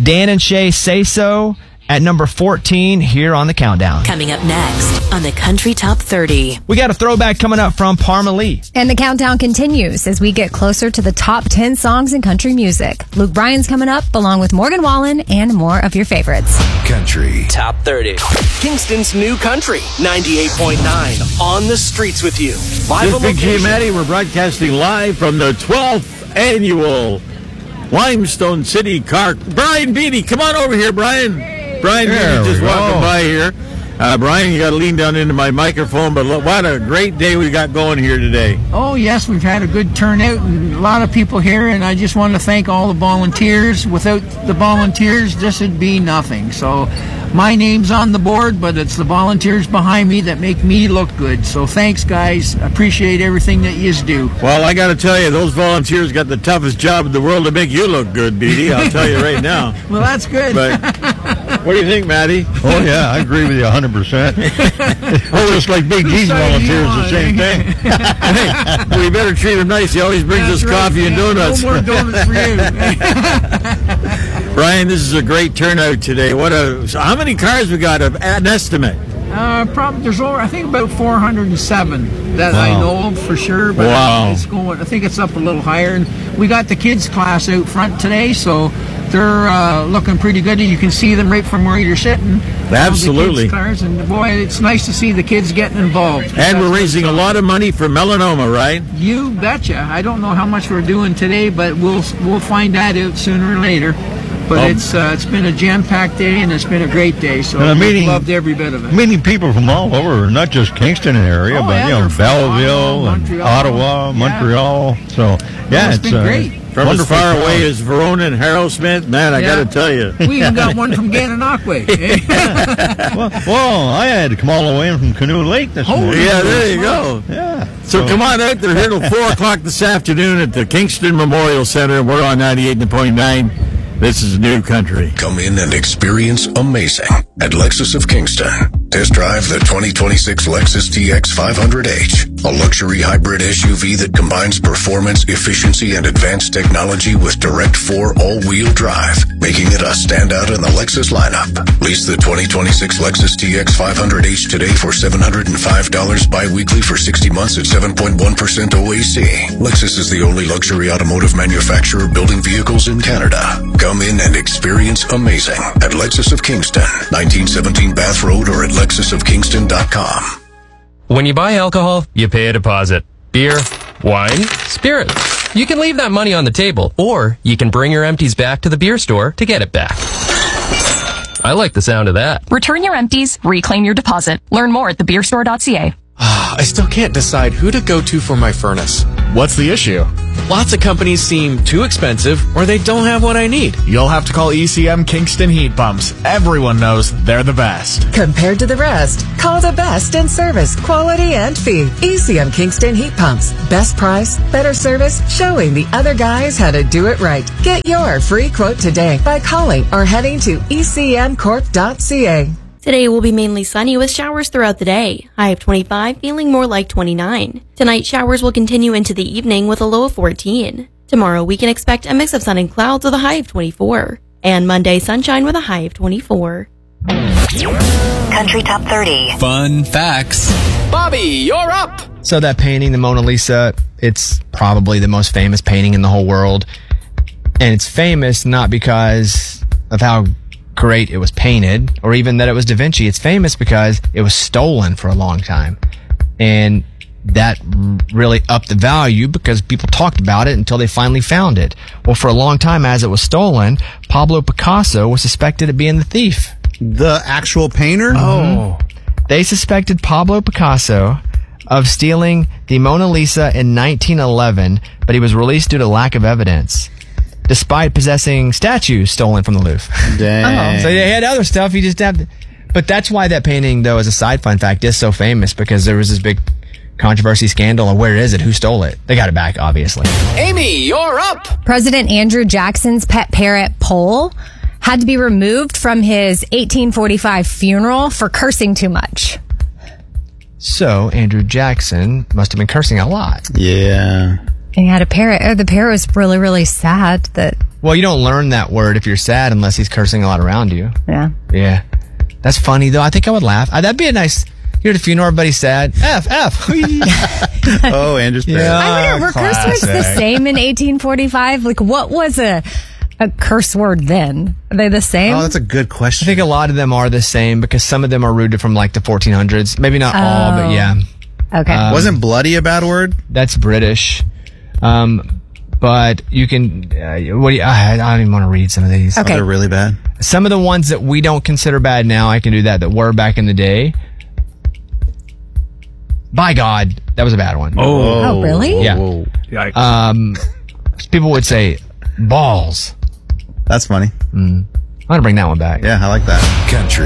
Dan and Shay Say So at number 14 here on the countdown. Coming up next on the Country Top 30. We got a throwback coming up from Parma Lee. And the countdown continues as we get closer to the top 10 songs in country music. Luke Bryan's coming up along with Morgan Wallen and more of your favorites. Country Top 30. Kingston's new country, 98.9. On the streets with you. Live This on Big G location. Matty, we're broadcasting live from the 12th annual Limestone City Car. Brian Beatty, come on over here, Brian. Brian Beatty just walking by here. Brian, you got to lean down into my microphone, but look, what a great day we got going here today. Oh, yes, we've had a good turnout and a lot of people here, and I just want to thank all the volunteers. Without the volunteers, this would be nothing. So my name's on the board, but it's the volunteers behind me that make me look good. So thanks, guys. Appreciate everything that you do. Well, I got to tell you, those volunteers got the toughest job in the world to make you look good, Beatty. I'll tell you right now. Well, that's good. But what do you think, Matty? Oh, yeah, I agree with you 100%. Oh, just like Big G's volunteers, the same thing. Hey, we better treat him nice. He always brings us coffee and donuts. No more donuts for you. Brian, this is a great turnout today. So how many cars we got? An estimate? Probably there's over, I think, about 407 that I know of for sure. But it's going. I think it's up a little higher. And we got the kids class out front today, so they're looking pretty good. You can see them right from where you're sitting. Absolutely. The kids' cars, and boy, it's nice to see the kids getting involved. And we're raising a lot of money for melanoma, right? You betcha. I don't know how much we're doing today, but we'll find that out sooner or later. But it's been a jam-packed day, and it's been a great day. So I've loved every bit of it. Meeting people from all over, not just Kingston area, but Belleville and Ottawa, Montreal. So it's been great. From as far away as Verona and Harrowsmith, man, I got to tell you. We even got one from Gananoque. well, I had to come all the way from Canoe Lake this morning. Yeah, there you go. Yeah. So come on out. They're here till 4 o'clock this afternoon at the Kingston Memorial Center. We're on 98.9. This is New Country. Come in and experience amazing at Lexus of Kingston. Test drive the 2026 Lexus TX 500H, a luxury hybrid SUV that combines performance, efficiency, and advanced technology with direct 4 all-wheel drive, making it a standout in the Lexus lineup. Lease the 2026 Lexus TX 500H today for $705 bi-weekly for 60 months at 7.1% OAC. Lexus is the only luxury automotive manufacturer building vehicles in Canada. Come in and experience amazing at Lexus of Kingston, 1917 Bath Road, or at lexusofkingston.com. When you buy alcohol, you pay a deposit. Beer, wine, spirits. You can leave that money on the table, or you can bring your empties back to the beer store to get it back. I like the sound of that. Return your empties, reclaim your deposit. Learn more at thebeerstore.ca. I still can't decide who to go to for my furnace. What's the issue? Lots of companies seem too expensive, or they don't have what I need. You'll have to call ECM Kingston Heat Pumps. Everyone knows they're the best. Compared to the rest, call the best in service, quality, and fee. ECM Kingston Heat Pumps. Best price, better service, showing the other guys how to do it right. Get your free quote today by calling or heading to ecmcorp.ca. Today will be mainly sunny with showers throughout the day. High of 25, feeling more like 29. Tonight, showers will continue into the evening with a low of 14. Tomorrow, we can expect a mix of sun and clouds with a high of 24. And Monday, sunshine with a high of 24. Country Top 30. Fun facts. Bobby, you're up. So that painting, the Mona Lisa, it's probably the most famous painting in the whole world. And it's famous not because of how great it was painted, or even that it was Da Vinci. It's famous because it was stolen for a long time. And that really upped the value because people talked about it until they finally found it. Well, for a long time, as it was stolen, Pablo Picasso was suspected of being the thief. The actual painter? Oh. They suspected Pablo Picasso of stealing the Mona Lisa in 1911, but he was released due to lack of evidence, despite possessing statues stolen from the Louvre. Dang. So they had other stuff. He just had, but that's why that painting, though, as a side fun fact, is so famous, because there was this big controversy scandal on where is it, who stole it. They got it back, obviously. Amy, you're up. President Andrew Jackson's pet parrot, Pole, had to be removed from his 1845 funeral for cursing too much. So Andrew Jackson must have been cursing a lot. Yeah. And he had a parrot. Oh, the parrot was really, really sad that. Well, you don't learn that word if you're sad unless he's cursing a lot around you. Yeah. Yeah. That's funny, though. I think I would laugh. That'd be a nice... You're at a funeral, everybody's sad. F. Oh, Andrew's parrot. Yeah, I wonder, were curse words the classic. same in 1845? Like, what was a curse word then? Are they the same? Oh, that's a good I question. think a lot of them are the same because some of them are rooted from like the 1400s. Maybe not all, but yeah. Okay. Wasn't bloody a bad word? That's British. But you can... I don't even want to read some of these. Okay. Oh, they're really bad. Some of the ones that we don't consider bad now, I can do that were back in the day. By God, that was a bad one. Oh, really? Yeah. Whoa. People would say balls. That's funny. I'm going to bring that one back. Yeah, I like that. Country